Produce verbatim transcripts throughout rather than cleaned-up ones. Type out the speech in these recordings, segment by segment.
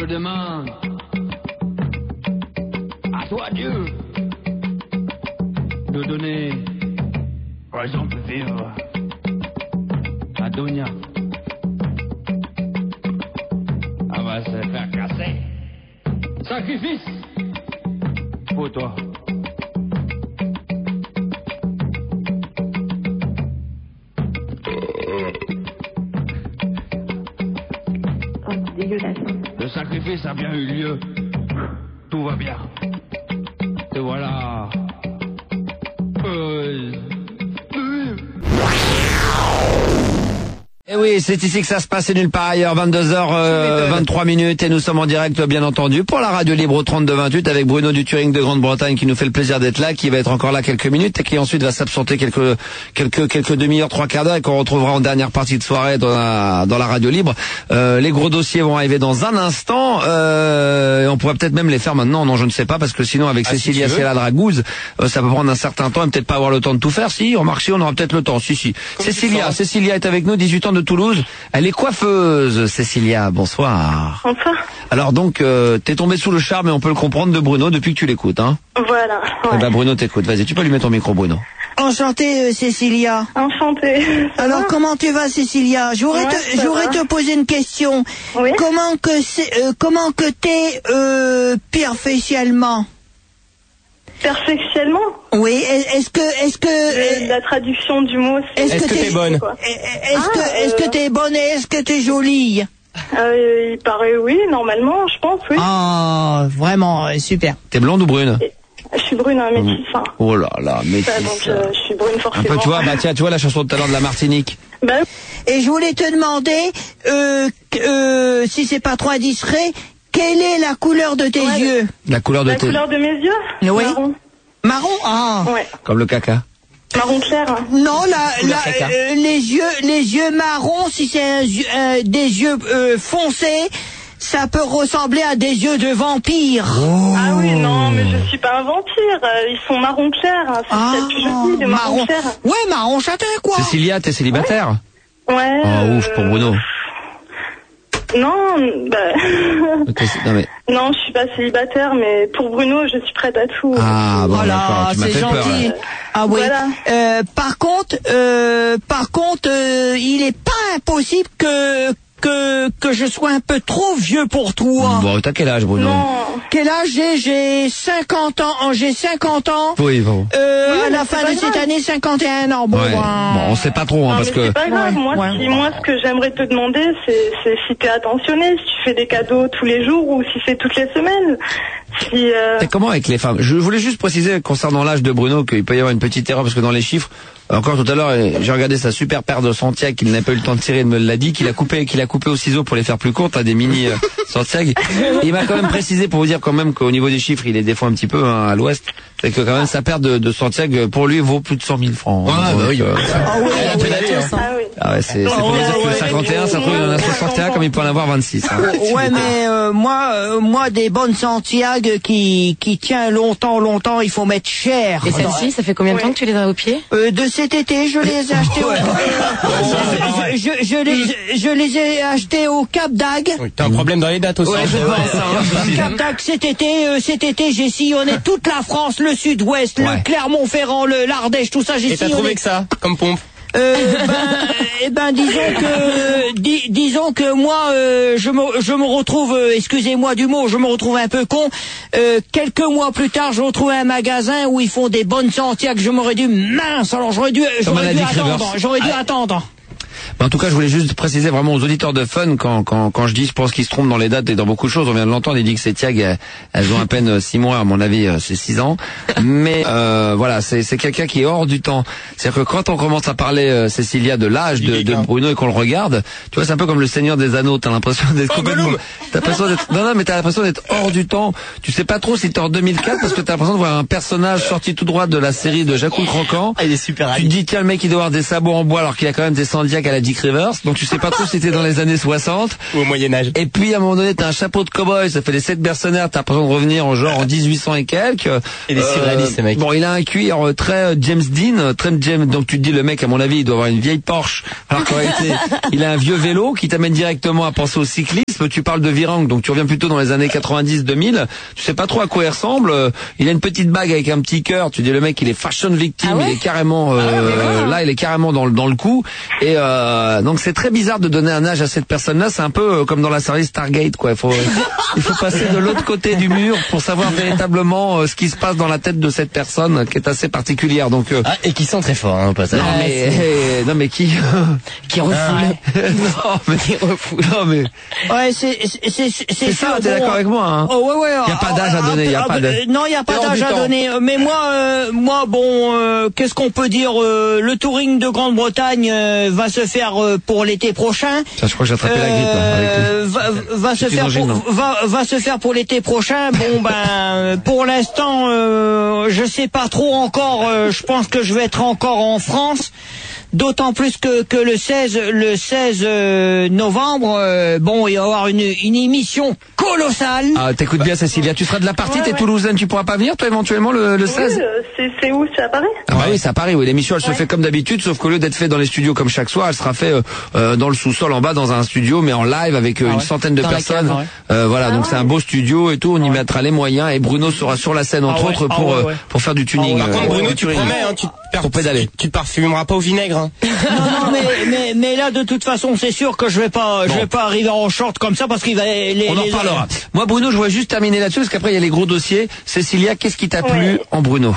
demande à toi, Dieu, de donner raison de vivre à Donia. Elle va se faire casser. Sacrifice pour toi. Le sacrifice a bien eu lieu. Tout va bien. Te voilà heureuse. Et oui, c'est ici que ça se passe et nulle part ailleurs. vingt-deux heures vingt-trois minutes et nous sommes en direct, bien entendu, pour la radio libre au trente-deux vingt-huit avec Bruno du Turing de Grande-Bretagne qui nous fait le plaisir d'être là, qui va être encore là quelques minutes et qui ensuite va s'absenter quelques quelques quelques demi-heures, trois quarts d'heure et qu'on retrouvera en dernière partie de soirée dans la dans la radio libre. Euh, les gros dossiers vont arriver dans un instant. Euh, et on pourrait peut-être même les faire maintenant. Non, je ne sais pas parce que sinon avec ah, Cécilia si c'est la dragouze, euh, ça peut prendre un certain temps et peut-être pas avoir le temps de tout faire. Si, remarque, si on aura peut-être le temps. Si, si. Comme Cécilia, Cécilia est avec nous, dix-huit ans de Toulouse. Elle est coiffeuse, Cécilia. Bonsoir. Bonsoir. Alors donc, euh, t'es tombée sous le charme et on peut le comprendre de Bruno depuis que tu l'écoutes, hein. Voilà. Ouais. Eh ben Bruno t'écoute. Vas-y, tu peux lui mettre ton micro, Bruno. Enchantée, euh, Cécilia. Enchantée. Alors comment tu vas, Cécilia? J'aurais ouais, te, j'aurais te poser une question. Oui. Comment que c'est, euh, comment que t'es euh, perfectionnellement? Perfectionnellement? Oui. Est-ce que, est-ce que euh, la traduction du mot, c'est est-ce, est-ce que, que t'es bonne? Est-ce ah, que, est-ce euh... que t'es bonne et est-ce que t'es jolie? Euh, il paraît oui, normalement, je pense, oui. Ah, vraiment, super. T'es blonde ou brune? Et... Je suis brune, hein, métisse. Hein. Oh là là, métisse. Ça, donc, euh, je suis brune forcément. Un peu, tu vois, bah tiens, tu vois la chanson de tout à l'heure de la Martinique. Bah. Et je voulais te demander, euh, euh, si c'est pas trop indiscret, quelle est la couleur de tes ouais, yeux? La couleur de la tes... couleur de mes yeux? Oui. Marron. Marron? Ah. Ouais. Comme le caca. Marron clair. Hein. Non, la, la, euh, les yeux, les yeux marrons, si c'est un, euh, des yeux euh, foncés, ça peut ressembler à des yeux de vampire. Oh. Ah oui, non, mais je suis pas un vampire. Ils sont marron clair. Hein. C'est ah, plus joli, de marron, marron clair. Ouais, marron châtain, quoi. Cécilia, t'es célibataire? Ouais. ouais oh, euh... ouf, pour Bruno. Non, bah... non, mais... non, je suis pas célibataire, mais pour Bruno, je suis prête à tout. Ah, bon, voilà, c'est gentil. Peur, euh, ah oui. Voilà. Euh, par contre, euh, par contre, euh, il est pas impossible que que que je sois un peu trop vieux pour toi. Bon, t'as quel âge, Bruno? Non. Quel âge j'ai? J'ai cinquante ans. J'ai cinquante ans. Oui, bon. Euh, oui, à la fin de grave. Cette année, cinquante et un ans. Bon, ouais. ben... bon on sait pas trop, hein, non, parce que... c'est pas grave. Ouais. Moi, Ouais. Si, moi, ce que j'aimerais te demander, c'est, c'est si t'es attentionné, si tu fais des cadeaux tous les jours ou si c'est toutes les semaines. Si, euh... Et comment avec les femmes? Je voulais juste préciser concernant l'âge de Bruno qu'il peut y avoir une petite erreur parce que dans les chiffres, encore tout à l'heure, j'ai regardé sa super paire de Santiago qu'il n'a pas eu le temps de tirer, il me l'a dit, qu'il a coupé, qu'il a coupé au ciseau pour les faire plus courtes, à des mini euh, Santiago. Il m'a quand même précisé pour vous dire quand même qu'au niveau des chiffres, il est des fois un petit peu hein, à l'ouest, c'est que quand même sa paire de, de Santiago pour lui vaut plus de cent mille francs. Ah, bah oui. Euh, ah oui, ah oui, ah oui. Ah ouais, c'est, c'est pour dire que cinquante et un, ça trouve il en a soixante et un comme il peut en avoir vingt-six. Hein. Ouais, mais euh, moi, euh, moi, des bonnes Santiago qui qui tient longtemps, longtemps, il faut mettre cher. Et celle-ci, ça fait combien de temps que tu les as au pied? euh, De cet été, je les ai achetées au... je, je, je, les, je les ai achetés au Cap d'Agde. Oui, t'as un problème dans les dates aussi. Ouais, je pense. Hein. Cap d'Agde, cet été, euh, cet été, j'ai sillonné toute la France, le Sud-Ouest, ouais. le Clermont-Ferrand, le l'Ardèche, tout ça, j'ai Et sillonné. t'as trouvé que ça, comme pompe? Euh, ben, eh ben, disons que, dis, disons que moi, euh, je me, je me retrouve, euh, excusez-moi du mot, je me retrouve un peu con. Euh, quelques mois plus tard, je retrouve un magasin où ils font des bonnes Santiago. Je m'aurais dû mince, alors j'aurais dû, j'aurais dû attendre, j'aurais dû attendre. En tout cas, je voulais juste préciser vraiment aux auditeurs de Fun, quand, quand, quand je dis, je pense qu'ils se trompent dans les dates et dans beaucoup de choses. On vient de l'entendre, il dit que ces Tiag, elles ont à peine six mois, à mon avis, c'est six ans. Mais euh, voilà, c'est, c'est quelqu'un qui est hors du temps. C'est-à-dire que quand on commence à parler, euh, Cécilia, de l'âge de, de Bruno et qu'on le regarde, tu vois, c'est un peu comme le Seigneur des Anneaux. T'as l'impression d'être complètement, t'as l'impression d'être, non non, mais t'as l'impression d'être hors du temps. Tu sais pas trop si t'es en deux mille quatre parce que t'as l'impression de voir un personnage sorti tout droit de la série de Jacques le Croquant. Ah, il est super. Tu te dis tiens, le mec il doit avoir des sabots en bois alors qu'il a quand même des Sandiac à la Dick Rivers, donc tu sais pas trop si t'es dans les années soixante. Ou au Moyen-Âge. Et puis, à un moment donné, t'as un chapeau de cow-boy, ça fait les sept mercenaires, t'as l'impression de revenir en genre en dix-huit cents et quelques. Et des surréalistes, ce mec. Bon, il a un cuir très James Dean, très James, donc tu te dis, le mec, à mon avis, il doit avoir une vieille Porsche. Alors qu'en réalité, il a un vieux vélo qui t'amène directement à penser au cyclisme. Tu parles de Virang, donc tu reviens plutôt dans les années quatre-vingt-dix deux mille. Tu sais pas trop à quoi il ressemble. Il a une petite bague avec un petit cœur. Tu dis, le mec, il est fashion victime. Ah ouais, il est carrément, euh, ah ouais, là, il est carrément dans le, dans le coup. Et, euh, donc c'est très bizarre de donner un âge à cette personne-là. C'est un peu comme dans la série Stargate, quoi. Il faut, il faut passer de l'autre côté du mur pour savoir véritablement euh, ce qui se passe dans la tête de cette personne, qui est assez particulière. Donc, euh, ah, et qui sent très fort, hein, au passage. Non, ah, mais, eh, non, mais qui, qui refoule. non, mais, qui refoule. Non, mais. Ouais, c'est, c'est, c'est, c'est ça, t'es d'accord avec moi, hein? Oh, ouais, ouais. Il y a pas d'âge à donner, il y a pas de. Non, il y a pas d'âge à donner. Mais moi, euh, moi, bon, euh, qu'est-ce qu'on peut dire, euh, le touring de Grande-Bretagne euh, va se faire euh, pour l'été prochain. Ça, je crois que j'ai attrapé euh, la grippe, là, avec euh, va, va se faire pour, va, va se faire pour l'été prochain. Bon, ben, pour l'instant, euh, je sais pas trop encore. Euh, je pense que je vais être encore en France. D'autant plus que, que le seize, le seize novembre, euh, bon, il va y avoir une, une émission colossale. Ah, t'écoutes bien, Cécilia. Tu seras de la partie, ouais, t'es ouais. toulousaine, tu pourras pas venir, toi, éventuellement, le, le seize? Oui, euh, c'est, c'est où? C'est à Paris? Ah bah oui, c'est à Paris, oui. L'émission, elle ouais. se fait comme d'habitude, sauf qu'au lieu d'être fait dans les studios comme chaque soir, elle sera fait euh, euh, dans le sous-sol, en bas, dans un studio, mais en live, avec euh, ah, une ouais. centaine de dans personnes. Cave, ouais. euh, voilà, ah, donc ouais. c'est un beau studio et tout, on y ouais. mettra les moyens, et Bruno sera sur la scène, entre ah, autres, ouais. pour, ah, ouais, ouais. pour faire du tuning. Par euh, contre, Bruno, euh, tu promets, hein, tu te pour pédaler. Tu te parfumeras pas au vinaigre, hein. Non, non, mais, mais, mais là, de toute façon, c'est sûr que je vais pas, bon. je vais pas arriver en short comme ça parce qu'il va, les, on en les parlera. Moi, Bruno, je voudrais juste terminer là-dessus parce qu'après, il y a les gros dossiers. Cécilia, qu'est-ce qui t'a plu ouais. en Bruno?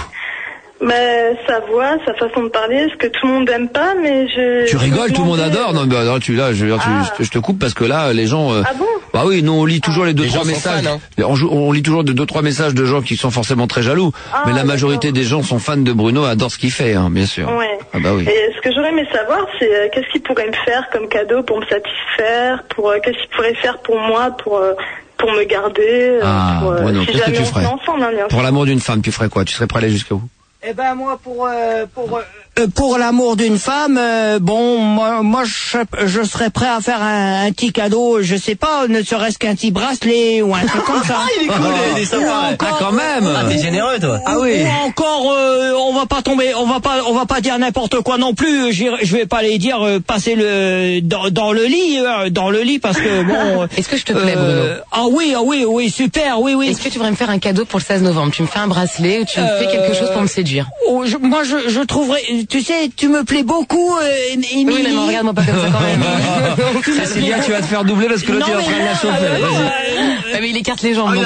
Mais sa voix, sa façon de parler, ce que tout le monde aime pas, mais je... Tu rigoles, tout le monde adore. Non, bah, non, tu, là, je, ah. tu, je te coupe parce que là, les gens... Euh, ah bon? Bah oui, nous, on lit toujours ah. les deux, les trois messages. Fans, hein. on, on lit toujours deux, deux, trois messages de gens qui sont forcément très jaloux. Ah, mais la majorité des gens sont fans de Bruno, adorent ce qu'il fait, hein, bien sûr. Ouais. Ah bah oui. Et ce que j'aurais aimé savoir, c'est euh, qu'est-ce qu'il pourrait me faire comme cadeau pour me satisfaire, pour, euh, qu'est-ce qu'il pourrait faire pour moi, pour... Euh, pour me garder, ah, pour, euh, Bruno, si qu'est-ce que tu ferais ensemble, hein, pour l'amour d'une femme, tu ferais quoi? Tu serais prêt à aller jusqu'à où? Eh ben moi pour euh, pour euh, pour l'amour d'une femme, euh, bon moi moi je, je serais prêt à faire un, un petit cadeau, je sais pas, ne serait-ce qu'un petit bracelet ou un truc comme ça. Ah, il est cool, oh, il est sympa. Ah quand même. Ah, t'es généreux toi. Ah oui. Ou encore euh, on va pas tomber, on va pas on va pas dire n'importe quoi non plus. Je vais pas les dire euh, passer le dans, dans le lit euh, dans le lit parce que bon. Est-ce que je te plais, euh, Bruno? Ah oui ah oui oui super oui oui. Est-ce que tu voudrais me faire un cadeau pour le seize novembre? Tu me fais un bracelet ou tu me euh, fais quelque chose pour me séduire? Oh, je, moi, je, je trouverais, tu sais, tu me plais beaucoup, euh, Émilie. Oui, mais regarde-moi pas comme ça quand même. Cécilia, tu vas te faire doubler parce que l'autre, tu vas en train de la chauffer. Euh, euh, mais il écarte les jambes. Oh, donc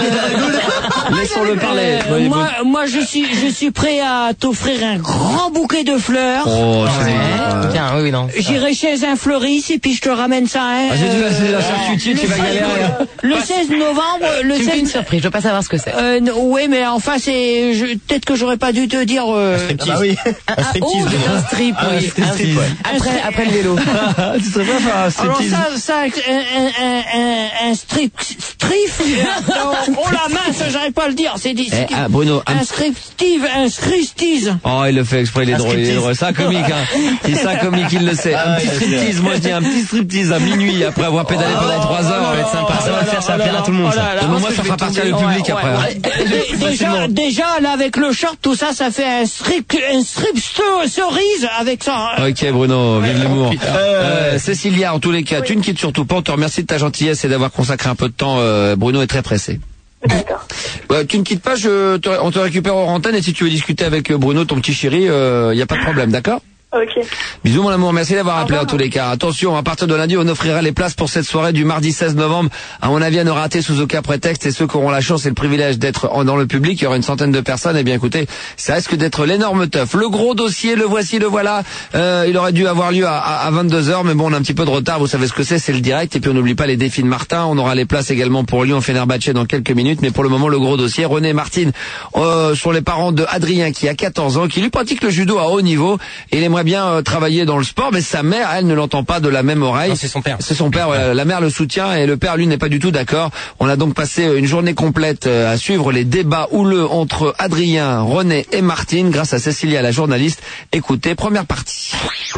là, laissons-le parler. Euh, oui, moi, moi, je suis, je suis prêt à t'offrir un grand bouquet de fleurs. Oh, c'est ouais. Tiens, oui, oui, non. J'irai chez un fleuriste et puis je te ramène ça. Hein, ah, j'ai dit, c'est la charcutier, tu vas galérer. Le seize novembre, le tu seize. me fais une surprise, je veux pas savoir ce que c'est. Euh, oui, mais enfin, c'est, je, peut-être que j'aurais pas dû te dire. Euh... Ah bah oui. Un striptease. Oh, un strip, ah, oui. Un strip, ouais. Après, après le vélo. Tu serais pas faire un striptease? Alors ça, ça, un, un, un, un strip, strip. Oh la mince, j'arrive pas à le dire. C'est dit. Eh, ah, Bruno, un, un striptease, un striptease. Oh, il le fait exprès, il est drôle, il est drôle. C'est un comique, hein. C'est ça comique, il le sait. Un petit striptease, moi je dis un petit striptease à minuit après avoir pédalé pendant trois heures. Ça va être sympa. Ça va faire, ça va plaire à tout le monde. Moi, ça fera partir le public après. Déjà, déjà, là, avec le short, tout ça, ça fait un strip, un strip cerise avec ça. Ok, Bruno, vive l'humour. Euh, Cécilia, en tous les cas, oui. Tu ne quittes surtout pas. On te remercie de ta gentillesse et d'avoir consacré un peu de temps. Euh, Bruno est très pressé. D'accord. Ouais, tu ne quittes pas, je te, on te récupère en antenne et si tu veux discuter avec Bruno, ton petit chéri, il euh, n'y a pas de problème, d'accord? Ok. Bisous mon amour, merci d'avoir appelé en tous les cas. Attention, à partir de lundi, on offrira les places pour cette soirée du mardi seize novembre. À mon avis, à ne rater sous aucun prétexte. Et ceux qui auront la chance et le privilège d'être dans le public, il y aura une centaine de personnes. Eh bien écoutez, ça risque d'être l'énorme teuf. Le gros dossier, le voici, le voilà. Euh, il aurait dû avoir lieu à, à, à vingt-deux heures, mais bon, on a un petit peu de retard. Vous savez ce que c'est, c'est le direct. Et puis on n'oublie pas les défis de Martin. On aura les places également pour Lyon-Fenerbahçe dans quelques minutes. Mais pour le moment, le gros dossier, René et Martine euh, sont les parents de Adrien qui a quatorze ans, qui lui pratique le judo à haut niveau. Et il aimerait aimerait bien euh, travailler dans le sport, mais sa mère, elle, ne l'entend pas de la même oreille. Non, c'est son père. C'est son père, ouais. La mère le soutient et le père, lui, n'est pas du tout d'accord. On a donc passé une journée complète euh, à suivre les débats houleux entre Adrien, René et Martine grâce à Cécilia, la journaliste. Écoutez, première partie.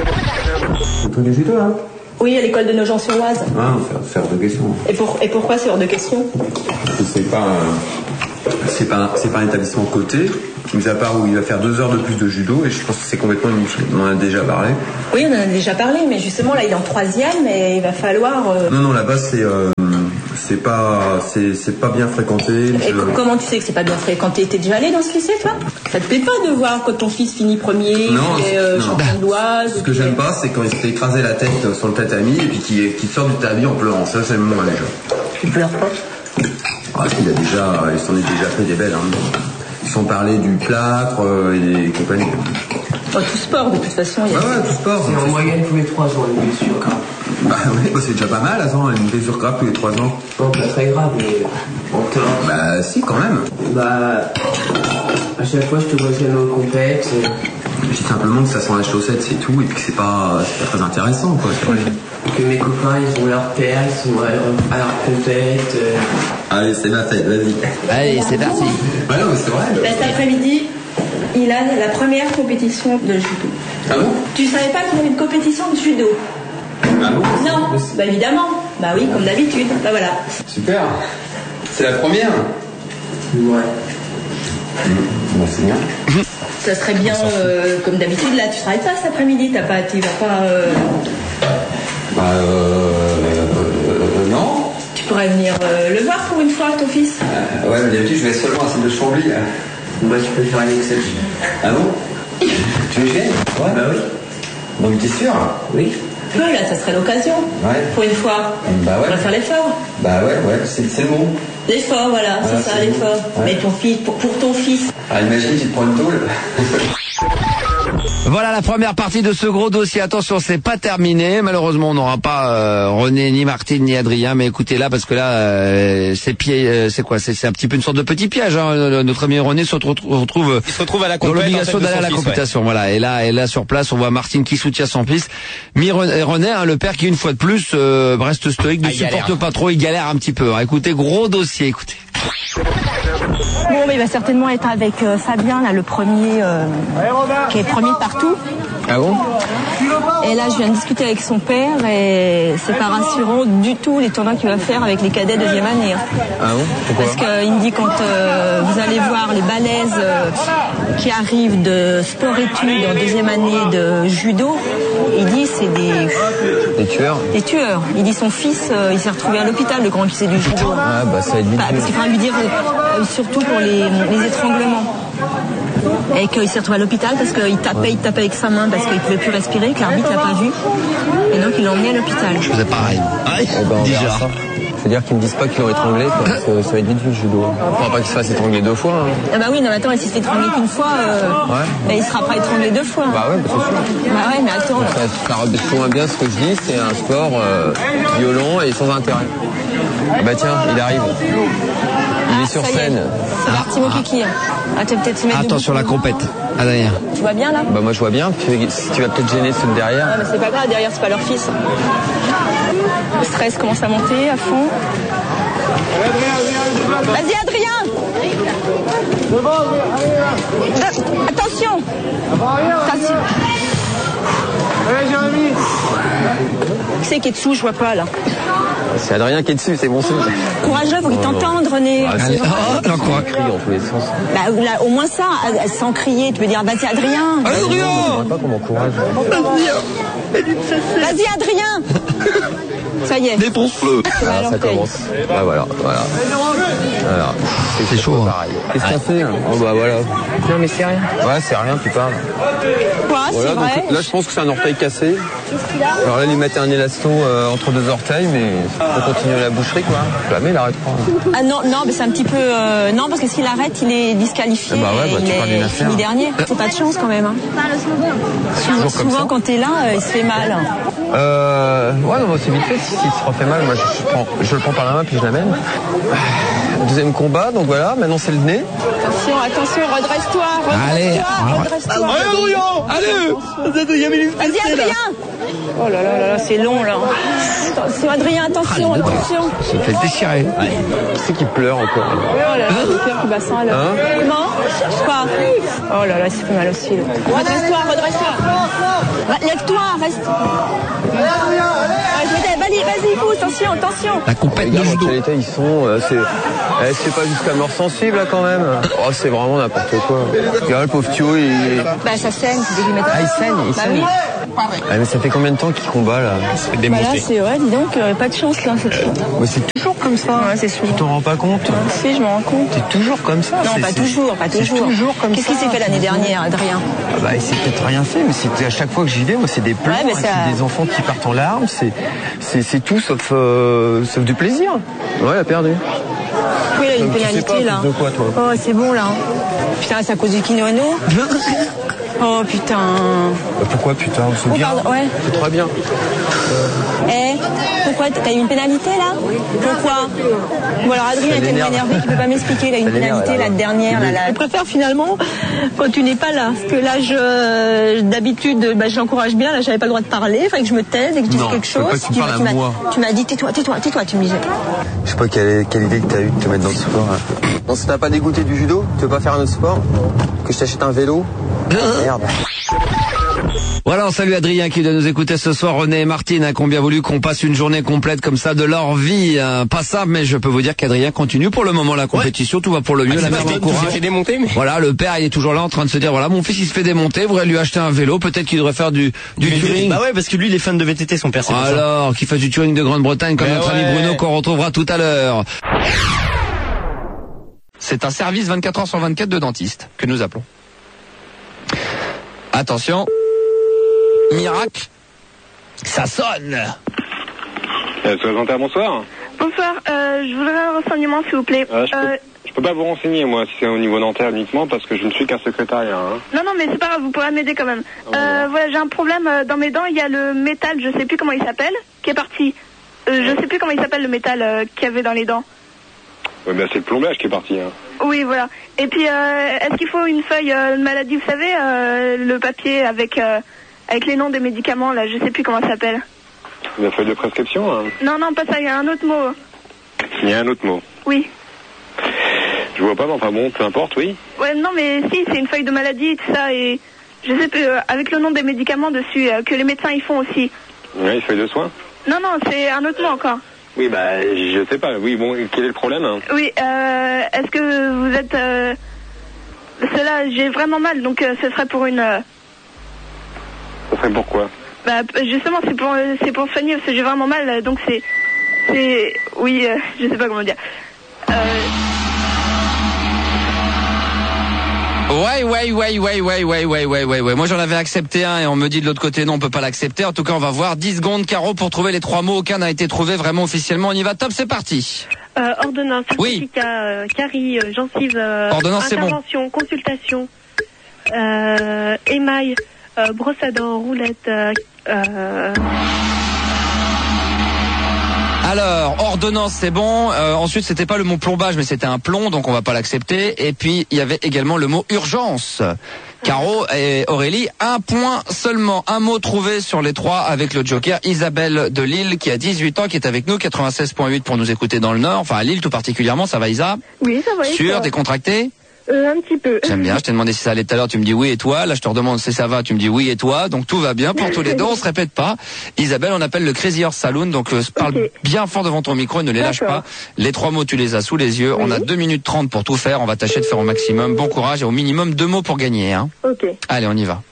C'est tout du judo, hein? Oui, à l'école de Nogent-sur-Oise. Ah, faire, faire de questions. Et, pour, et pourquoi c'est hors de question? C'est pas, c'est pas, c'est pas un établissement coté, mis à part où il va faire deux heures de plus de judo, et je pense que c'est complètement inutile. On en a déjà parlé. Oui, on en a déjà parlé, mais justement, là, il est en troisième, et il va falloir... Euh... Non, non, là-bas, c'est... Euh... C'est pas, c'est, c'est pas bien fréquenté. Et je... comment tu sais que c'est pas bien fréquenté? T'es déjà allé dans ce lycée, toi? Ça te plaît pas de voir quand ton fils finit premier, non, qu'il est euh, champion de l'Oise? Ce que j'aime pas, c'est quand il se fait écraser la tête sur le tatami et puis qu'il, qu'il sort du tatami en pleurant. Ça, c'est moi déjà. Tu pleures pas? Ah, il a déjà, il s'en est déjà fait des belles. Hein. Sans parler du plâtre euh, et compagnie. Oh, tout sport, de toute façon. Il y a... Ouais, ouais, tout sport. C'est en moyenne tous les trois ans une blessure grave. Bah oui, bah, c'est déjà pas mal, attends, une blessure grave tous les trois ans. Non, pas très grave, mais en temps. Bah si, quand même. Bah, à chaque fois, je te vois jamais au compète. Je dis simplement que ça sent la chaussette, c'est tout, et puis que c'est pas, c'est pas très intéressant, quoi. C'est vrai. Que mes copains, ils ont leur père, ils sont à leur compète. Euh... Allez, c'est ma fête, vas-y. Allez, c'est parti. Ouais, non, mais c'est vrai. Là, cet après-midi, il a la première compétition de judo. Ah bon? Tu savais pas qu'il y avait une compétition de judo? Ah bon? Non, bah évidemment. Bah oui, comme d'habitude. Bah voilà. Super. C'est la première? Ouais. Mmh. Bon, c'est bien. Ça serait bien, euh, comme d'habitude, là, tu travailles pas cet après-midi, t'as pas, tu vas pas... Euh... Bah, euh, euh... Non. Tu pourrais venir euh, le voir pour une fois, ton fils? euh, Ouais, mais d'habitude, je vais seulement à celle de Chambly. Là. Moi, je peux faire une exception. Ah bon? Tu veux faire? Ouais. Bah oui. Donc, t'es sûr? Oui. Ouais, là, ça serait l'occasion. Ouais. Pour une fois. Bah ouais. On va faire l'effort. Bah ouais, ouais, c'est, c'est le mot. L'effort, voilà, voilà c'est ça, c'est l'effort. Ouais. Mais ton fils, pour, pour ton fils. Ah, imagine, tu te prends une tôle. Voilà la première partie de ce gros dossier. Attention, c'est pas terminé. Malheureusement, on n'aura pas euh, René, ni Martine, ni Adrien. Mais écoutez là, parce que là, euh, c'est pied, euh, c'est quoi c'est, c'est un petit peu une sorte de petit piège. Hein. Notre ami René se retrouve, retrouve Il se retrouve à la dans compète, l'obligation en fait, de d'aller à son la fils, compétition. Ouais. Voilà. Et là, et là sur place, on voit Martine qui soutient son fils. Mi René, René hein, le père qui une fois de plus euh, reste stoïque, ne ah, supporte galère. pas trop, il galère un petit peu. Hein. Écoutez, gros dossier. Écoutez. Bon, mais il va certainement être avec euh, Fabien, là, le premier, euh, qui est premier de partout. Ah bon? Et là, je viens de discuter avec son père et c'est pas rassurant du tout les tournois qu'il va faire avec les cadets deuxième année. Hein. Ah bon? Pourquoi? Parce qu'il me dit quand euh, vous allez voir les balaises euh, qui arrivent de sport-études en deuxième année de judo, il dit c'est des... Des tueurs? Des tueurs. Il dit son fils, euh, il s'est retrouvé à l'hôpital, le grand qui sait du judo. Ah bah ça va être vite. Bah, parce qu'il faudra lui dire euh, surtout pour les, les étranglements. Et qu'il s'est retrouvé à l'hôpital parce qu'il tapait, il tapait avec sa main parce qu'il ne pouvait plus respirer, que l'arbitre l'a pas vu. Et donc il l'a emmené à l'hôpital. Je faisais pareil. Eh ben, on verra ça. C'est-à-dire qu'ils me disent pas qu'ils l'ont étranglé, quoi, parce que ça va être vite vu le judo. Il faudra pas qu'il se fasse étrangler deux fois. Hein. Ah bah oui, non mais attends, s'il se fait étrangler qu'une fois, euh, Ouais. bah, il sera pas étranglé deux fois. Bah ouais, bah, c'est sûr. Bah ouais, mais attends. Donc, ça, ça rejoint bien ce que je dis, c'est un sport euh, violent et sans intérêt. Bah tiens, il arrive. Il est sur Ça y est, scène. c'est parti mon kiki. Ah, tu vas peut-être se mettre Attention debout. la compète. Adrien. Tu vois bien là? Bah moi je vois bien, tu, tu vas peut-être gêner ceux de derrière. Ah, mais c'est pas grave, derrière c'est pas leur fils. Le stress commence à monter à fond. Vas-y Adrien! De- Attention! Attention! Qui c'est qui est dessous? Je vois pas là. C'est Adrien qui est dessus, c'est bon signe. Courageux, faut qu'il t'entende René. Ah, Allez, c'est oh, l'encourage. crie dans tous les sens. Bah, là, au moins ça, sans crier, tu peux dire vas-y Adrien. Adrien! Je vois pas comment courage. Vas-y Adrien. Ça y est. Défonce-le. C'est mal Ah, à ça l'orteil. commence. Bah voilà, voilà. Alors, C'est chaud. Hein. pareil. Qu'est-ce que t'as fait hein? Oh bah voilà. Non, mais c'est rien. Ouais, c'est rien, tu parles. Quoi, Voilà, c'est donc vrai? là je pense que c'est un orteil cassé. Alors là, lui mettait un élasto euh, entre deux orteils, mais on continue la boucherie quoi. Jamais il arrête pas. Ah non, non, mais c'est un petit peu... euh, non, parce que s'il arrête, il est disqualifié. Bah ouais, bah, il tu parles d'une est affaire. fini dernier. C'est pas de chance quand même. Hein. Toujours comme Souvent ça. quand t'es là, euh, il se fait mal. Euh, ouais, non, c'est vite fait. S'il se refait mal, moi je, je, prends, je le prends par la main puis je l'amène. deuxième combat, donc voilà, maintenant c'est le nez. Attention, attention, redresse-toi, Allez. redresse-toi, redresse-toi. Allez. Vas-y, Adrien. Oh là là là là, c'est long là. Attention, Adrien, attention, attention. Ça fait déchirer. Qui c'est qui pleure encore? Oh là là, le cœur qui bat sans là. Hein? Comment? Quoi? Oh là là, ça fait mal aussi. Là. Redresse-toi, redresse-toi. Lève-toi, reste. Vas-y, vas-y, pousse, attention, attention. La compète de Regarde judo. dans quel état ils sont, euh, c'est, eh, c'est pas jusqu'à mort sensible là quand même. Oh, c'est vraiment n'importe quoi. Regarde le pauvre Thio, il... Bah ça saigne, c'est dès qu'il met Ah, il saigne, il Bah saigne. oui. Ah, mais ça fait combien de temps qu'il combat là? Bah là, c'est vrai, dis donc, euh, pas de chance là. C'est... Mais c'est toujours comme ça. Ouais, c'est sûr. Tu t'en rends pas compte? Si, je m'en rends compte. T'es toujours comme ça. Non, c'est, pas c'est... toujours, pas toujours. C'est toujours comme Qu'est-ce ça. qui s'est fait l'année dernière, Adrien? Ah bah, il s'est peut-être rien fait, mais c'est à chaque fois que j'y vais, moi, c'est des pleurs, Ouais, mais et ça- c'est des enfants qui partent en larmes, c'est, c'est, c'est tout sauf, euh, sauf du plaisir. Ouais, il a perdu. Oui, il a une Donc, tu sais pénalité pas, là. de quoi, toi? Oh, c'est bon là. Putain, c'est à cause du kimono. Oh putain. Bah, pourquoi putain? C'est Oh, bien. pardon, ouais. C'est très bien. Eh, pourquoi t'as eu une pénalité là? Pourquoi? Bon alors Adrien Ça était l'énerve. énervé, tu peux pas m'expliquer, il a une Ça l'énerve, pénalité là. la dernière là, là. Je préfère finalement quand tu n'es pas là, parce que là je d'habitude bah, je l'encourage bien, là j'avais pas le droit de parler, il fallait que je me taise et que je dise Non, quelque je veux chose. pas que tu Tu- parles tu à m'as- moi. Tu m'as dit tais-toi, tais-toi, tais-toi, tu me disais. Je sais pas quelle, quelle idée que t'as eu de te mettre dans le sport. Hein. Non, ça t'a pas dégoûté du judo? Tu veux pas faire un autre sport? Que je t'achète un vélo? Merde. Voilà, on salue Adrien qui doit nous écouter ce soir, René et Martine, hein, qui ont bien voulu qu'on passe une journée complète comme ça de leur vie. Hein. Pas simple, mais je peux vous dire qu'Adrien continue pour le moment la compétition, tout va pour le mieux, Ah, la c'est mère pas l'encourage. fait démonter, mais... Voilà, le père il est toujours là en train de se dire, voilà, mon fils il se fait démonter, voudrait lui acheter un vélo, peut-être qu'il devrait faire du, du touring. Bah ouais, parce que lui il est fan de V T T, son père, c'est pour ça. Alors, qu'il fasse du touring de Grande-Bretagne comme Eh notre ouais. ami Bruno qu'on retrouvera tout à l'heure. C'est un service vingt-quatre heures sur vingt-quatre de dentiste que nous appelons. Attention. Miracle. Ça sonne. Euh, Soixante-un, bonsoir. Bonsoir, euh, je voudrais un renseignement s'il vous plaît. Euh, je, peux, Euh, je peux pas vous renseigner, moi, si c'est au niveau dentaire uniquement, parce que je ne suis qu'un secrétariat. Hein. Non, non, mais c'est pas grave, vous pourrez m'aider quand même. Euh, voilà, j'ai un problème euh, dans mes dents, il y a le métal, je sais plus comment il s'appelle, qui est parti. Euh, je sais plus comment il s'appelle le métal euh, qu'il y avait dans les dents. Ouais, ben, c'est le plombage qui est parti. Hein. Oui, voilà. Et puis, euh, est-ce qu'il faut une feuille euh, de maladie, vous savez, euh, le papier avec euh, avec les noms des médicaments, là, je sais plus comment ça s'appelle. La feuille de prescription, hein. Non, non, pas ça, il y a un autre mot. Il y a un autre mot. Oui. Je vois pas, mais enfin bon, peu importe, oui. Ouais, non, mais si, c'est une feuille de maladie et tout ça, et je sais plus, euh, avec le nom des médicaments dessus, euh, que les médecins ils font aussi. Oui, feuille de soin. Non, non, c'est un autre mot encore. Oui, bah, je sais pas. Oui, bon, quel est le problème hein? Oui, euh, est-ce que vous êtes... Euh... Parce que là, j'ai vraiment mal, donc euh, ce serait pour une... Euh... Ça serait pourquoi? Bah, justement, c'est pour, euh, c'est pour soigner, parce que j'ai vraiment mal, euh, donc c'est... C'est... Oui, euh, je sais pas comment dire. Euh... Ouais, ouais, ouais, ouais, ouais, ouais, ouais, ouais, ouais, ouais. Moi, j'en avais accepté un et on me dit de l'autre côté, non, on peut pas l'accepter. En tout cas, on va voir. dix secondes, Caro, pour trouver les trois mots. Aucun n'a été trouvé vraiment officiellement. On y va. Top, c'est parti. Euh, ordonnance, Oui. certificat, euh, carie, euh, gencive, euh, Ordonnance, c'est bon. intervention, consultation, euh, émail, euh, brosse à dents, roulette, euh, euh, Alors, ordonnance, c'est bon. Euh, ensuite, c'était pas le mot plombage, mais c'était un plomb, donc on va pas l'accepter. Et puis, il y avait également le mot urgence. Caro et Aurélie, un point seulement, un mot trouvé sur les trois avec le joker Isabelle de Lille qui a dix-huit ans, qui est avec nous, quatre-vingt-seize virgule huit pour nous écouter dans le Nord, enfin à Lille tout particulièrement. Ça va, Isa? Oui, ça va. et Sûr, toi décontracté? euh, Un petit peu. J'aime bien, je t'ai demandé si ça allait tout à l'heure, tu me dis oui et toi. Là, je te redemande si ça va, tu me dis oui et toi. Donc tout va bien pour tous les deux, on se répète pas. Isabelle, on appelle le Crazy Horse Saloon, donc euh, parle Ok. bien fort devant ton micro et ne les lâche D'accord. pas. Les trois mots, tu les as sous les yeux. On a deux minutes trente pour tout faire, on va tâcher de faire au maximum. Bon courage et au minimum deux mots pour gagner. Hein. Ok. Allez, on y va.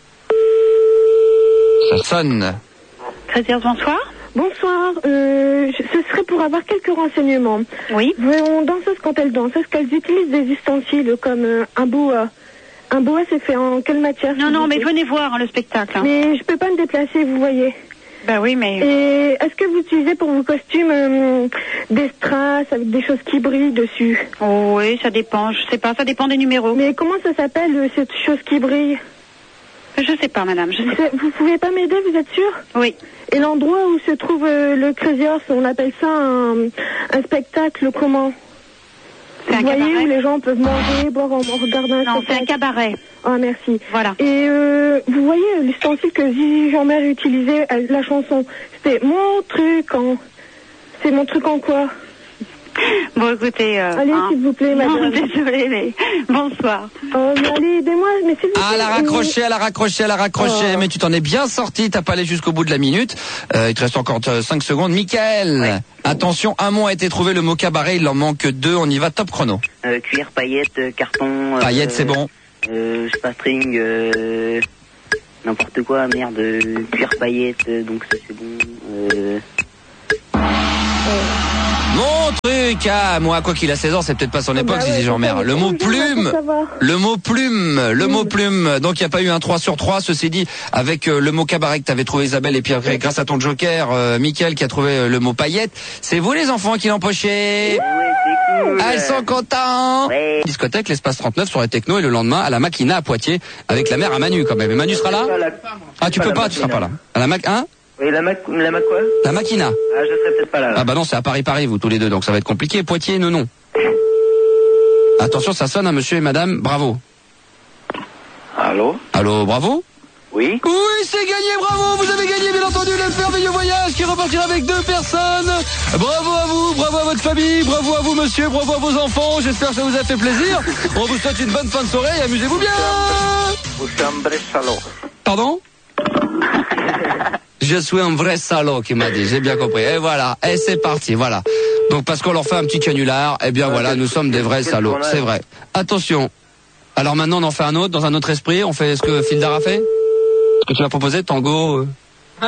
Ça sonne. Crézière, bonsoir. Bonsoir, euh, je- ce serait pour avoir quelques renseignements. Oui. Vos danseuses, quand elles dansent, est-ce qu'elles utilisent des ustensiles comme euh, un boa? Un boa, c'est fait en quelle matière? Non, non, mais venez voir hein, le spectacle. Hein. Mais je peux pas me déplacer, vous voyez. Bah oui, mais... Et est-ce que vous utilisez pour vos costumes euh, des strass avec des choses qui brillent dessus? Oh, oui, ça dépend, je sais pas, ça dépend des numéros. Mais comment ça s'appelle, euh, cette chose qui brille? Je sais pas, madame, je sais C'est- Vous pouvez pas m'aider, vous êtes sûr? Oui. Et l'endroit où se trouve euh, le Crazy Horse, on appelle ça un, un spectacle comment? C'est un Vous voyez cabaret. où les gens peuvent manger, boire en, en regardant un Non, c'est un cabaret. Ah, merci. Voilà. Et euh, vous voyez l'ustensile que Zizi Jean-Mère utilisait à la chanson. C'était mon truc en... C'est mon truc en quoi? Bon, écoutez... Euh, Allez, hein. s'il vous plaît, madame. Non, désolée, mais bonsoir. Oh, mais allez, aidez-moi, mais s'il vous plaît. Ah, elle a raccroché, elle a raccroché, elle a raccroché. Oh. Mais tu t'en es bien sorti, t'as pas allé jusqu'au bout de la minute. Euh, il te reste encore cinq secondes. Michael, ouais. Attention, un mot a été trouvé, le mot cabaret, il en manque deux. On y va, top chrono. Euh, cuir, paillettes, euh, carton... Euh, paillettes, c'est bon. Euh, je sais pas, string... Euh, n'importe quoi, merde. Euh, cuir, paillettes, euh, donc ça c'est bon. Euh... Mon truc, ah, moi, quoi qu'il a seize ans, c'est peut-être pas son époque, bah Zizi ouais, Jean-Mère. Le mot plume, le mot plume, le Mm. mot plume. Donc, il n'y a pas eu un trois sur trois. Ceci dit, avec euh, le mot cabaret que t'avais trouvé, Isabelle, et puis après, grâce à ton joker, euh, Mickaël, qui a trouvé euh, le mot paillette. C'est vous, les enfants, qui l'empochez. Ouais, c'est cool. Ah, ils sont contents. Ouais. Discothèque, l'espace trente-neuf, soirée techno, et le lendemain, à la Maquina à Poitiers, avec la mère à Manu, quand même. Et Manu sera là? Ah, tu peux pas, tu seras pas là. À la Mac, hein? Oui, la Mac, la Mac quoi? La Maquina. Ah, je serai peut-être pas là, là. Ah bah non, c'est à Paris-Paris, vous tous les deux, donc ça va être compliqué. Poitiers, non, non. Attention, ça sonne à monsieur et madame, bravo. Allô? Allô, bravo? Oui? Oui, c'est gagné, bravo, vous avez gagné, bien entendu, le merveilleux voyage qui repartira avec deux personnes. Bravo à vous, bravo à votre famille, bravo à vous, monsieur, bravo à vos enfants, j'espère que ça vous a fait plaisir. On vous souhaite une bonne fin de soirée et amusez-vous bien. Vous êtes un vrai salaud. Pardon? Je suis un vrai salaud, qui m'a dit, j'ai bien compris. Et voilà, et c'est parti, voilà. Donc parce qu'on leur fait un petit canular, eh bien voilà, nous sommes des vrais salauds, c'est vrai. Attention. Alors maintenant on en fait un autre, dans un autre esprit, on fait ce que Fildar a fait? Ce que tu m'as proposé, tango. Euh...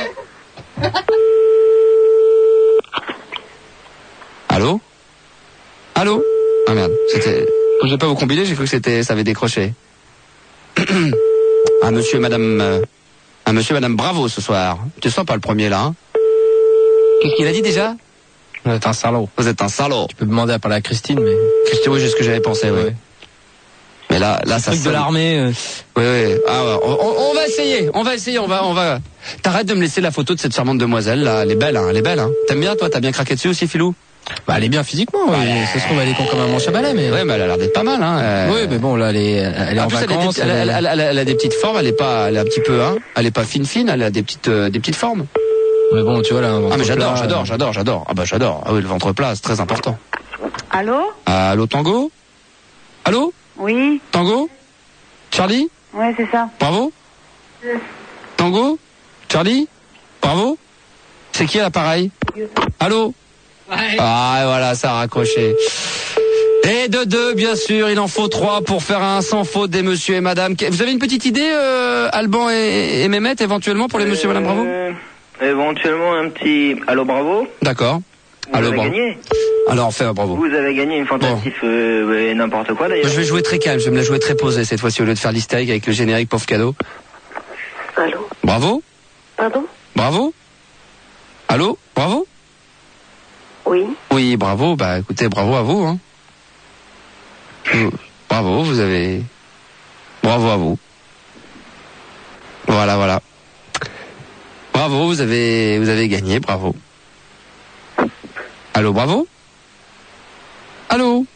Allô? Allô? Ah merde, c'était... Je vais pas vous combiner, j'ai cru que c'était, ça avait décroché. Ah monsieur et madame... Euh... Un monsieur et madame Bravo ce soir. Tu sens pas le premier là, hein? Qu'est-ce qu'il a dit déjà? Vous êtes un salaud. Vous êtes un salaud. Tu peux demander à parler à Christine, mais... Christine, oui, c'est ce que j'avais pensé, oui. Ouais. Mais là, là, ça truc sonne. de l'armée. Euh... Oui, oui. Ah, ouais. on, on, on va essayer, on va essayer, on va, on va... T'arrêtes de me laisser la photo de cette charmante demoiselle, là. Elle est belle, hein, elle est belle, hein. T'aimes bien, toi? T'as bien craqué dessus aussi, Filou? Bah, elle est bien physiquement, ouais. Ouais. Ça se trouve, elle est con comme un manche à balai, mais... Ouais, mais elle a l'air d'être pas mal, hein. Euh... Oui, mais bon, là, elle est, elle est en, en plus, vacances. Elle a, des, elle, elle, elle, elle a des petites formes, elle est pas, elle est un petit peu, hein. Elle est pas fine fine, elle a des petites, euh, des petites formes. Mais bon, tu vois, là, ah, mais j'adore, j'adore, j'adore, j'adore. Ah, bah, j'adore. Ah oui, le ventre plat, c'est très important. Allô? Allô, Tango? Allô? Oui? Tango? Charlie? Ouais, c'est ça. Bravo? Tango? Charlie? Bravo? C'est qui à l'appareil? Allô? Ouais. Ah, voilà, ça a raccroché. Et de deux, bien sûr, il en faut trois pour faire un sans faute des monsieur et madame. Vous avez une petite idée, euh, Alban et, et Mehmet, éventuellement, pour les monsieur et madame Bravo? euh, Éventuellement, un petit Allô Bravo. D'accord. Vous Allô, avez bravo. gagné. Alors, fais un bravo. Vous avez gagné une fantastique, bon. euh, ouais, n'importe quoi, d'ailleurs. Je vais jouer très calme, je vais me la jouer très posée, cette fois-ci, au lieu de faire l'hystérique avec le générique pauvre cadeau. Allô? Bravo? Pardon? Bravo? Allô? Bravo? Oui. Oui, bravo. Bah, écoutez, bravo à vous, hein. Vous, bravo, vous avez... Bravo à vous. Voilà, voilà. Bravo, vous avez, vous avez gagné, bravo. Allô, bravo? Allô?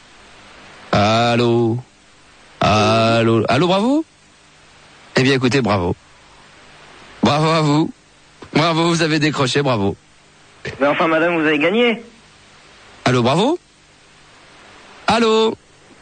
Allô? Allô? Allô, bravo? Eh bien, écoutez, bravo. Bravo à vous. Bravo, vous avez décroché, bravo. Mais enfin, madame, vous avez gagné. Allô, bravo? Allô?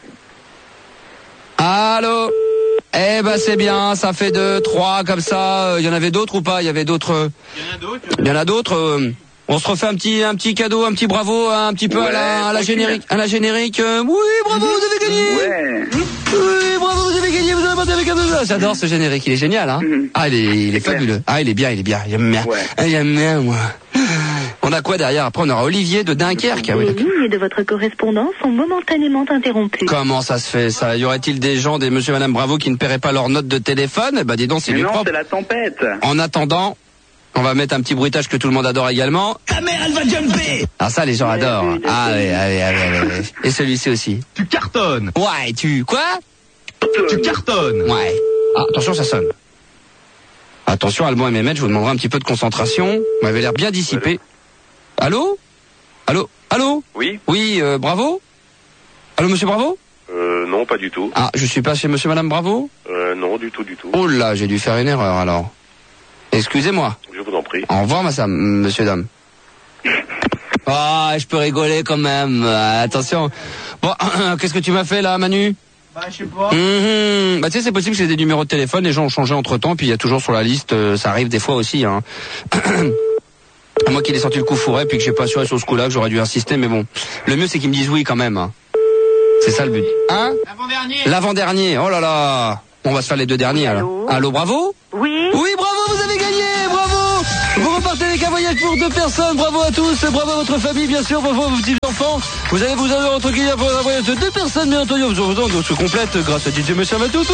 Allô? Eh ben, c'est bien, ça fait deux, trois, comme ça. Il y en avait d'autres ou pas? Il y avait d'autres... Il y en a d'autres. Il y en a d'autres. Euh, on se refait un petit, un petit cadeau, un petit bravo, un petit peu ouais, à la, à la générique. À la générique. Euh, oui, bravo, vous avez gagné. Ouais. Oui, bravo, vous avez gagné, vous avez parti avec un deux. J'adore ce générique, il est génial, hein. Ah, il est, il est fabuleux. Ah, il est bien, il est bien. J'aime bien. Ouais. J'aime bien, moi. On a quoi derrière? Après, on aura Olivier de Dunkerque. Les lignes de votre correspondance sont momentanément interrompues. Comment ça se fait, ça? Y aurait-il des gens, des monsieur et madame Bravo, qui ne paieraient pas leur note de téléphone? Eh ben, dis donc, c'est du propre. Non, c'est la tempête. En attendant, on va mettre un petit bruitage que tout le monde adore également. Ta mère, elle va jumper! Ah, ça, les gens Mais adorent. oui, Ah, oui, allez, allez, allez, allez. Et celui-ci aussi. Tu cartonnes. Ouais, tu, quoi? Tu cartonnes. Ouais. Ah, attention, ça sonne. Attention, Alban et Mehmet, je vous demanderai un petit peu de concentration. Vous m'avez l'air bien dissipé. Allô? Allô? Allô? Oui? Oui, euh, bravo? Allô, monsieur Bravo? Euh, non, pas du tout. Ah, je suis pas chez monsieur Madame Bravo? Euh, non, du tout, du tout. Oh là, j'ai dû faire une erreur alors. Excusez-moi. Je vous en prie. Au revoir, ma Sam, monsieur dame. Ah, je peux rigoler quand même. Euh, attention. Bon, qu'est-ce que tu m'as fait là, Manu? Bah, je sais pas. Mmh, bah, tu sais, c'est possible que c'est des numéros de téléphone, les gens ont changé entre temps, puis il y a toujours sur la liste, euh, ça arrive des fois aussi, hein. Moi qu'il ait sorti le coup fourré, puis que j'ai pas assuré sur ce coup-là, que j'aurais dû insister, mais bon. Le mieux, c'est qu'ils me disent oui quand même, hein. C'est ça le but. Hein? L'avant-dernier. L'avant-dernier. Oh là là. On va se faire les deux derniers, alors. Allô, Bravo? Oui. Oui, bravo, vous avez gagné, bravo. Vous repartez avec un voyage pour deux personnes, bravo à tous, bravo à votre famille, bien sûr, bravo à vos petits enfants. Vous allez vous avoir entre guillemets pour un voyage de deux personnes, bien entendu, vous aurez besoin de se complète grâce à D J Monsieur Matoutou.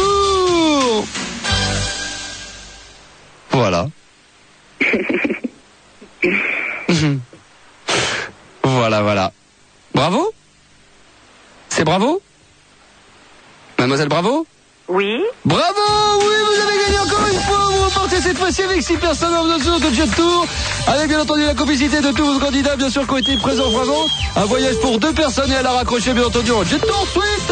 Voilà. Voilà, voilà. Bravo? C'est Bravo? Mademoiselle Bravo? Oui. Bravo! Oui, vous avez gagné encore une fois. Vous repartez cette fois-ci avec six personnes en mesure de Jet Tour. Avec bien entendu la complicité de tous vos candidats, bien sûr, qui ont été présents vraiment. Un voyage pour deux personnes et à la raccrocher, bien entendu, en Jet Tour Suite.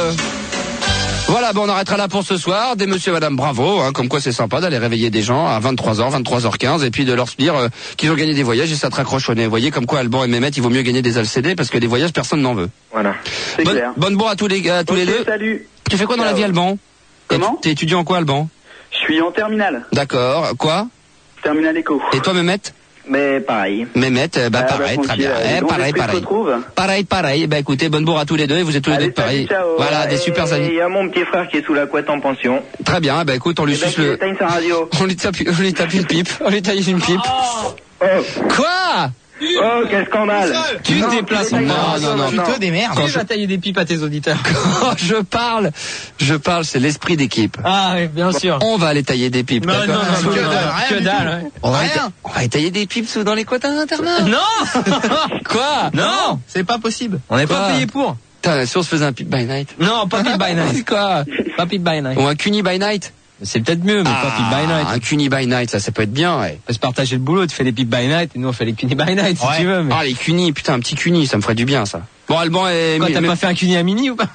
Voilà, bon, on arrêtera là pour ce soir. Des monsieur et madame Bravo, hein, comme quoi c'est sympa d'aller réveiller des gens à vingt-trois heures, vingt-trois heures quinze, et puis de leur dire euh, qu'ils ont gagné des voyages et ça te raccroche au nez. Vous voyez, comme quoi Alban et Mehmet, il vaut mieux gagner des L C D parce que des voyages, personne n'en veut. Voilà. C'est Bonne, clair. bonne bourre à tous les gars, à tous Ok, les deux. Salut. Tu fais quoi dans la vie, Alban? Comment? T'es étudiant en quoi, Alban? Je suis en terminale. D'accord. Quoi? Terminale éco. Et toi, Mehmet? Mais pareil. Mehmet, bah, Ah, pareil, bah, très bien. tranquille, Eh, les pareil, bons esprits pareil. se retrouvent. Pareil, pareil. Bah écoutez, bonne bourre à tous les deux et vous êtes tous les Allez, deux de Paris. salut, ciao. Voilà, des Et super amis. Il y a mon petit frère qui est sous la couette en pension. Très bien, bah écoute, on lui Eh ben, suce qu'il le... éteigne sa radio. On lui tape, on lui tape une pipe. On lui taille une pipe. Oh. Quoi? Oh, quel scandale. Tu te déplaces en Non, non, non. Plutôt des merdes. Quand Tu je- vas tailler des pipes à tes auditeurs. Quand je parle, je parle, c'est l'esprit d'équipe. Ah oui, bien sûr. On va aller tailler des pipes. Non, d'accord? non, non, Sous- que dalle, que rien dalle, du tout. ouais. On va, Rien. éta- on va aller tailler des pipes sous dans les quotas d'internat. Non. Quoi? Non, c'est pas possible. On n'est pas Quoi? payé pour. Putain, si on se faisait un pip by night. Non, pas pip by night. Quoi? Pas pip by night. Ou un cuni by night. C'est peut-être mieux, mais pas pip by night. Un cuni by night, ça, ça peut être bien, ouais. On peut se partager le boulot, tu fais les pip by night et nous on fait les cuni by night si Ouais. tu veux. Mais... Ah, les cunis, putain, un petit cuni, ça me ferait du bien, ça. Bon, Alban et... Quoi, t'as mais- pas fait un cuni à mini ou pas?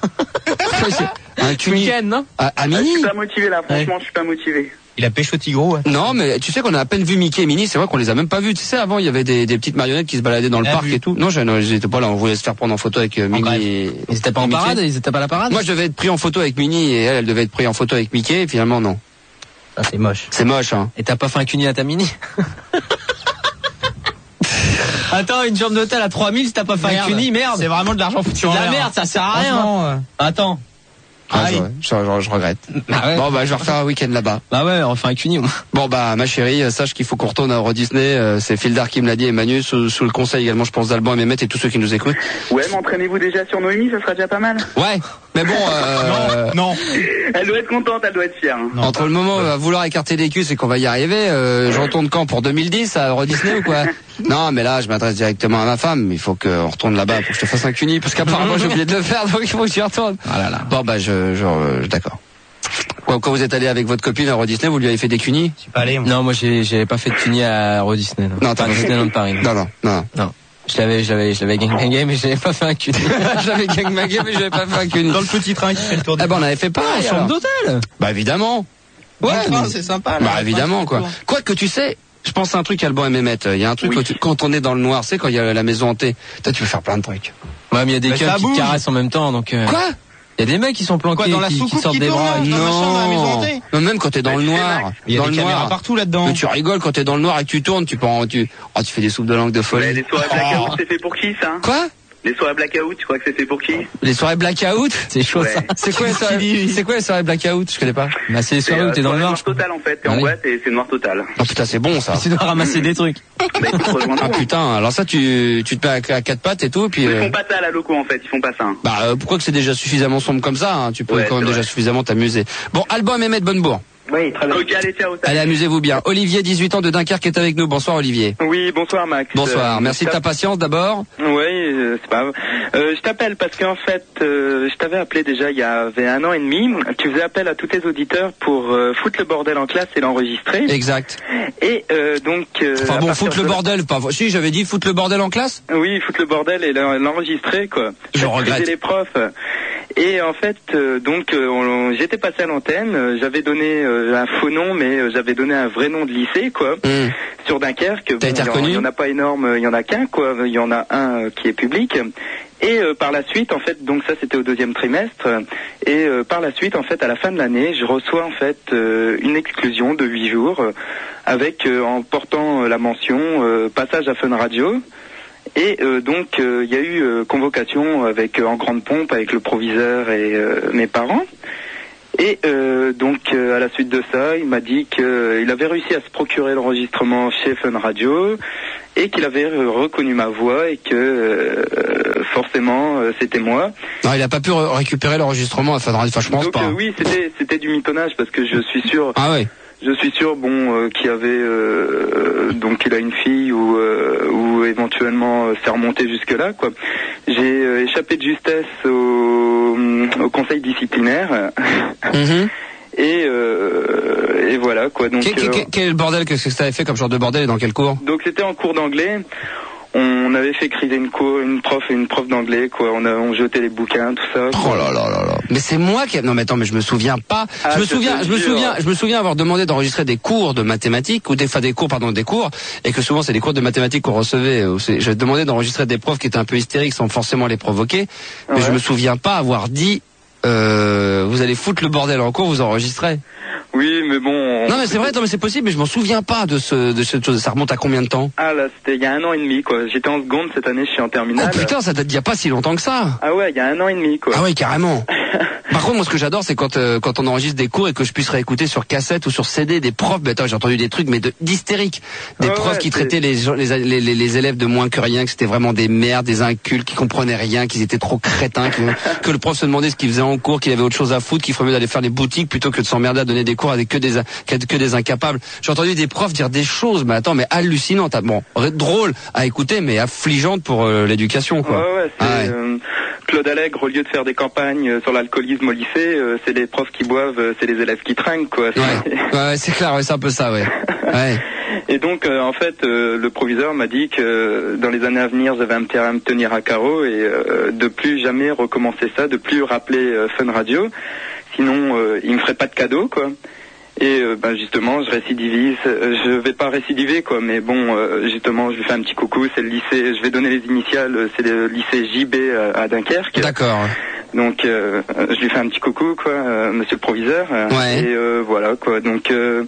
Un cuni... Week-end, non? À, à Ah, je Mini? suis pas motivé là, franchement, je suis pas motivé. Il a pêché au tigro, ouais. Non, mais tu sais qu'on a à peine vu Mickey et Minnie, c'est vrai qu'on les a même pas vus. Tu sais, avant, il y avait des, des petites marionnettes qui se baladaient dans le Ah, parc vu. et tout. Non, je- non, ils étaient pas là, on voulait se faire prendre en photo avec euh, En bref. Minnie et... Ils étaient pas en et Mickey. parade? Ils étaient pas à la parade? Moi, je devais être pris en photo avec Minnie et elle, elle devait être prise en photo avec Mickey, et finalement, non. Ah, c'est moche. C'est moche, hein. Et t'as pas fait un cuni à ta mini? Attends, une chambre d'hôtel à trois mille si t'as pas fait un Merde. cuni, merde. C'est vraiment de l'argent foutu C'est en de la l'air. merde, ça sert à rien. Franchement, euh, Attends. Ah, Ah, je, je, je- je regrette. Bah ouais. Bon, bah, je vais refaire un week-end là-bas. Bah ouais, on fait un cuni au moins. Bon, bah, ma chérie, euh, sache qu'il faut qu'on retourne à Euro Disney. euh, C'est Fildar qui me l'a dit et Manu, sous, sous le conseil également, je pense, d'Alban et Mehmet et tous ceux qui nous écoutent. Ouais, mais entraînez-vous déjà sur Noémie, ça sera déjà pas mal. Ouais, mais bon, euh, Non. Elle doit être contente, elle doit être fière. hein. entre le moment où on va vouloir écarter les culs, c'est qu'on va y arriver. Euh, je retourne quand pour deux mille dix à Euro Disney ou quoi? Non, mais là, je m'adresse directement à ma femme. Il faut qu'on retourne là-bas pour que je te fasse un cuni, parce qu'apparemment j'ai oublié de le faire, donc il faut que j'y retourne. Ah là là. Bon, bah, je, je, euh, d'accord. Quand quand vous êtes allé avec votre copine à Euro Disney, vous lui avez fait des cunis? Je suis pas allé, moi. Non, moi j'ai j'avais pas fait de cuni à Euro Disney. Non, Non, t'as pas pas fait. Disneyland de Paris. Non, non, non. Non. Je l'avais, je l'avais, je l'avais gang gang mais j'avais pas fait un cuni. J'avais gang magué, mais j'avais pas fait un cuni. Dans le petit train qui fait le tour du Eh ben, on avait fait pareil. Chambre alors. d'hôtel. Bah, évidemment. Ouais, mais- c'est sympa. là. Bah, évidemment, quoi. Quoi que tu sais, je pense à un truc, Alban et Mehmet. Il y a un truc, Oui. quand, tu- quand on est dans le noir, c'est quand il y a la maison hantée. Toi, tu peux faire plein de trucs. Ouais, mais il y a des Mais keufs ça qui bouge. te caressent en même temps, donc. euh, Quoi? Il y a des mecs qui sont planqués, Quoi, dans la qui, qui soucoupe sortent qui des tourne, bras. là Dans le machin, dans la maison hantée. Non, même quand t'es dans le noir. Il y a dans des le caméras noir. partout là-dedans. Mais tu rigoles quand t'es dans le noir et que tu tournes, tu peux en, tu, oh, tu fais des soupes de langue de Ouais, folie. les soirées blackout, c'est fait pour qui ça? Quoi? Les soirées blackout, tu crois que c'est fait pour qui? Les soirées blackout? C'est chaud Ouais. ça. C'est quoi les soirées, c'est quoi les soirées blackout? Je connais pas. Bah c'est les C'est soirées où euh, t'es dans le soirée noir. noir total en fait, t'es en Ouais. boîte et c'est noir total. Oh putain, c'est bon ça. Tu dois ramasser des trucs. Bah écoute, rejoins-nous. Ah putain, alors ça tu, tu te mets à, à quatre pattes et tout, puis. Ils euh, font pas ça à la loco en fait, ils font pas ça. hein. Bah euh, pourquoi que c'est déjà suffisamment sombre comme ça, hein, tu peux Ouais, quand même c'est déjà vrai. suffisamment t'amuser. Bon, Alban et Mehmet Bonnebourg. Oui, très bien. Ok, allez, ciao. Allez, amusez-vous bien. Olivier, dix-huit ans de Dunkerque, est avec nous. Bonsoir Olivier. Oui, bonsoir Max. Bonsoir, Euh, merci de je ta patience d'abord. Oui, euh, c'est pas grave. Euh, je t'appelle parce qu'en fait, euh, je t'avais appelé déjà il y avait un an et demi. Tu faisais appel à tous tes auditeurs pour euh, foutre le bordel en classe et l'enregistrer. Exact. Et euh, donc... Euh, Enfin à bon, partir foutre le de là- bordel, pas... Si, j'avais dit foutre le bordel en classe. Oui, foutre le bordel et l'en- l'enregistrer, quoi. Je Friser regrette. les profs. Et en fait, euh, donc, euh, on- j'étais passé à l'antenne, euh, j'avais donné euh, un faux nom, mais euh, j'avais donné un vrai nom de lycée, quoi, Mmh. sur Dunkerque. T'as été il y en- reconnu il y en a pas énorme, il y en a qu'un, quoi. Il y en a un euh, qui est public. Et euh, par la suite, en fait, donc ça c'était au deuxième trimestre. Et euh, par la suite, en fait, à la fin de l'année, je reçois en fait euh, une exclusion de huit jours, euh, avec euh, en portant euh, la mention euh, passage à Fun Radio. Et euh, donc euh, il y a eu euh, convocation avec euh, en grande pompe avec le proviseur et euh, mes parents. Et euh, donc euh, à la suite de ça, il m'a dit qu'il avait réussi à se procurer l'enregistrement chez Fun Radio et qu'il avait euh, reconnu ma voix et que euh, forcément euh, c'était moi. Non, il a pas pu re- récupérer l'enregistrement à Fun Radio. Enfin, je pense Donc pas. euh, oui, c'était c'était du mitonnage parce que je suis sûr. Ah ouais. Je suis sûr, bon, euh, qu'il y avait euh, donc il a une fille ou euh, ou éventuellement euh, c'est remonté jusque là, quoi. J'ai euh, échappé de justesse au, au conseil disciplinaire. Mhm. Et, euh, et voilà, quoi. Donc Quel, quel- euh, quel- quel bordel, qu'est-ce que tu avais fait comme genre de bordel et dans quel cours? donc c'était en cours d'anglais. On avait fait criser une cour, une prof et une prof d'anglais, quoi. On a on jetait les bouquins, tout ça. Oh là là là là. Mais c'est moi qui... Non mais attends, mais je me souviens pas. Ah, je me je souviens, te je me jure. souviens, je me souviens avoir demandé d'enregistrer des cours de mathématiques ou des fois des cours, pardon, des cours, et que souvent c'est des cours de mathématiques qu'on recevait. euh, c'est- J'ai demandé d'enregistrer des profs qui étaient un peu hystériques sans forcément les provoquer. Mais Ouais. je me souviens pas avoir dit. Euh, vous allez foutre le bordel en cours, vous enregistrez. Oui, mais bon. on- Non mais c'est vrai, non mais c'est possible, mais je m'en souviens pas de ce, de cette chose. Ça remonte à combien de temps? Ah là, c'était il y a un an et demi, quoi. J'étais en seconde cette année, je suis en terminale. Oh putain, ça date d'il y a pas si longtemps que ça. Ah ouais, il y a un an et demi, quoi. Ah ouais, carrément. Par contre, moi, ce que j'adore, c'est quand euh, quand on enregistre des cours et que je puisse réécouter sur cassette ou sur C D des profs. Mais attends, j'ai entendu des trucs, mais de- d'hystériques. Des Ouais, profs ouais, qui c'est- traitaient les, gens- les, les, les, les élèves de moins que rien, que c'était vraiment des merdes, des incultes, qui comprenaient rien, qu'ils étaient trop crétins, que, que le prof se demandait ce qu'il faisait en cours, qu'il avait autre chose à foutre, qu'il ferait mieux d'aller faire des boutiques plutôt que de s'emmerder à donner des cours avec que des, que, que des incapables. J'ai entendu des profs dire des choses, mais attends, mais hallucinantes. Ah, bon, drôle à écouter, mais affligeantes pour euh, l'éducation, quoi. Ouais, ouais, c'est Ah ouais. euh, Claude Allègre, au lieu de faire des campagnes euh, sur l'alcoolisme au lycée, euh, c'est les profs qui boivent, euh, c'est les élèves qui trinquent, quoi. Ouais, ouais, c'est clair, ouais, c'est un peu ça, ouais. Ouais. Et donc, euh, en fait, euh, le proviseur m'a dit que euh, dans les années à venir, j'avais intérêt à me tenir à carreau et euh, de plus jamais recommencer ça, de plus rappeler euh, Fun Radio. Sinon, euh, il me ferait pas de cadeau, quoi. Et euh, ben justement, je récidivise. Euh, je vais pas récidiver, quoi, mais bon, euh, justement, je lui fais un petit coucou. C'est le lycée. Je vais donner les initiales. euh, C'est le lycée J B à, à Dunkerque. D'accord. Donc, euh, je lui fais un petit coucou, quoi, euh, monsieur le proviseur. euh, Ouais. Et euh, voilà, quoi. Donc, euh,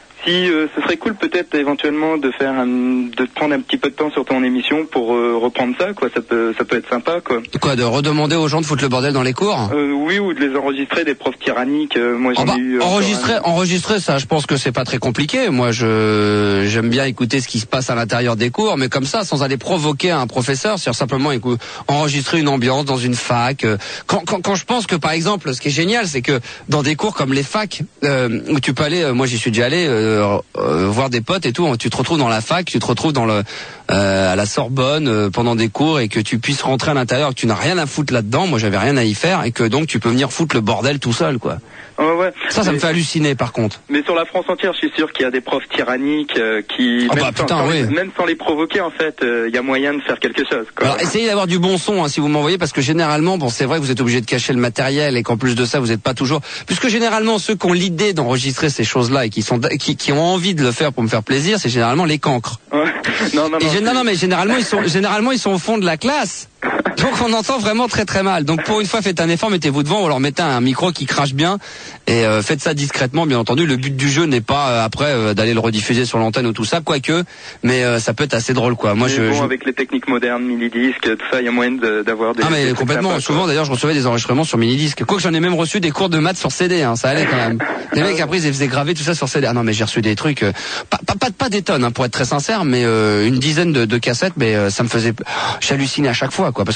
si euh, ce serait cool, peut-être éventuellement de faire, un, de prendre un petit peu de temps sur ton émission pour euh, reprendre ça, quoi. Ça peut, ça peut être sympa, quoi. Quoi, de redemander aux gens de foutre le bordel dans les cours? Euh, oui, ou de les enregistrer, des profs tyranniques. euh, moi, j'en Oh bah, ai eu. euh, enregistrer, encore enregistrer, ça, je pense que c'est pas très compliqué. Moi, je j'aime bien écouter ce qui se passe à l'intérieur des cours, mais comme ça, sans aller provoquer un professeur, c'est-à-dire simplement écou- enregistrer une ambiance dans une fac. euh, Quand, quand, quand je pense que, par exemple, ce qui est génial, c'est que dans des cours comme les facs, euh, où tu peux aller, euh, moi j'y suis déjà allé, euh, euh, voir des potes et tout, tu te retrouves dans la fac, tu te retrouves dans le euh, à la Sorbonne euh, pendant des cours et que tu puisses rentrer à l'intérieur, que tu n'as rien à foutre là-dedans. Moi, j'avais rien à y faire et que donc tu peux venir foutre le bordel tout seul, quoi. Ouais, ouais. Ça, ça Mais- me fait halluciner, par contre. Mais sur la France entière, je suis sûr qu'il y a des profs tyranniques euh, qui, Ah même, bah, sans, putain, sans oui. les, même sans les provoquer, en fait, euh, il y a moyen de faire quelque chose, quoi. Alors essayez d'avoir du bon son hein, si vous m'envoyez, parce que généralement, bon, c'est vrai que vous êtes obligé de cacher le matériel et qu'en plus de ça, vous n'êtes pas toujours, puisque généralement ceux qui ont l'idée d'enregistrer ces choses-là et qui sont qui, qui ont envie de le faire pour me faire plaisir, c'est généralement les cancres. Ouais. Non, non, Et non. gé- non, non, mais généralement ils sont généralement ils sont au fond de la classe. Donc on entend vraiment très très mal. Donc pour une fois, faites un effort, mettez-vous devant ou alors mettez un micro qui crache bien et euh, faites ça discrètement, bien entendu. Le but du jeu n'est pas euh, après euh, d'aller le rediffuser sur l'antenne ou tout ça, quoique, mais euh, ça peut être assez drôle, quoi. Moi, Mais je, bon, je- avec les techniques modernes, mini-disques, tout ça, il y a moyen de- d'avoir des. Ah mais des trucs complètement. sympas, Souvent quoi. d'ailleurs je recevais des enregistrements sur mini-disque. Quoique j'en ai même reçu des cours de maths sur C D, hein, ça allait quand même. Les mecs après ils faisaient graver tout ça sur C D. Ah non mais j'ai reçu des trucs, euh, pas, pas, pas, pas des tonnes hein, pour être très sincère, mais euh, une dizaine de, de cassettes, mais euh, ça me faisait, j'hallucinais à chaque fois quoi, parce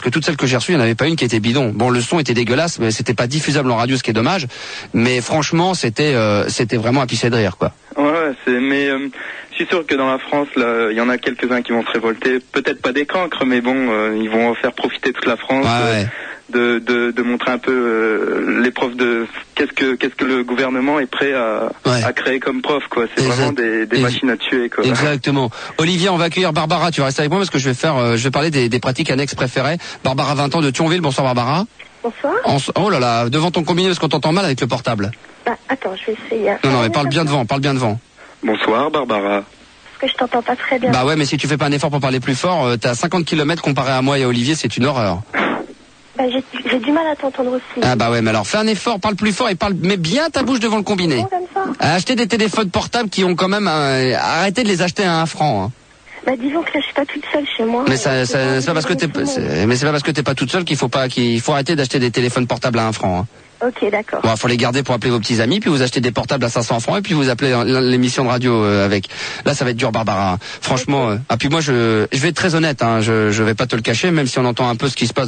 parce que toutes celles que j'ai reçues, il n'y en avait pas une qui était bidon. Bon, le son était dégueulasse, mais c'était pas diffusable en radio, ce qui est dommage. Mais franchement, c'était euh, c'était vraiment à pisser de rire, quoi. Ouais, c'est, mais euh, je suis sûr que dans la France, là, il y en a quelques-uns qui vont se révolter. Peut-être pas des cancres, mais bon, euh, ils vont faire profiter toute la France. Ouais, ouais. De, de, de montrer un peu euh, les profs de qu'est-ce que qu'est-ce que le gouvernement est prêt à, ouais. à créer comme prof, quoi. C'est exact. Vraiment des, des machines à tuer, quoi. Exactement. Olivier, on va accueillir Barbara. Tu vas rester avec moi parce que je vais faire, euh, je vais parler des, des pratiques annexes préférées. Barbara, vingt ans, de Thionville. Bonsoir, Barbara. Bonsoir. En, oh là là, devant ton combiné parce qu'on t'entend mal avec le portable. Bah, attends, je vais essayer. Non, non, mais parle bien devant, parle bien devant. Bonsoir, Barbara. Parce que je t'entends pas très bien. Bah ouais, mais si tu fais pas un effort pour parler plus fort, euh, t'es à cinquante kilomètres comparé à moi et à Olivier, c'est une horreur. Bah, j'ai, j'ai du mal à t'entendre aussi. Ah bah ouais, mais alors fais un effort, parle plus fort et parle, mets bien ta bouche devant le combiné. Bon, comme ça. Acheter des téléphones portables qui ont quand même, euh, arrêtez de les acheter à un franc. Hein. Bah disons que là je suis pas toute seule chez moi. Mais ça, ça c'est pas parce que t'es, c'est, mais c'est pas parce que t'es pas toute seule qu'il faut pas, qu'il faut arrêter d'acheter des téléphones portables à un franc. Hein. Ok, d'accord. Bon, faut les garder pour appeler vos petits amis, puis vous achetez des portables à cinq cents francs et puis vous appelez l'émission de radio euh, avec. Là, ça va être dur, Barbara. Franchement. Okay. Euh... Ah puis moi, je, je vais être très honnête. Hein, je, je vais pas te le cacher, même si on entend un peu ce qui se passe.